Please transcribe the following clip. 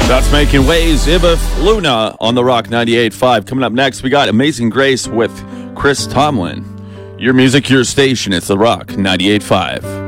That's Making Waves. Ibith Luna on the Rock 98.5. Coming up next, we got Amazing Grace with Chris Tomlin. Your music, your station. It's the Rock 98.5.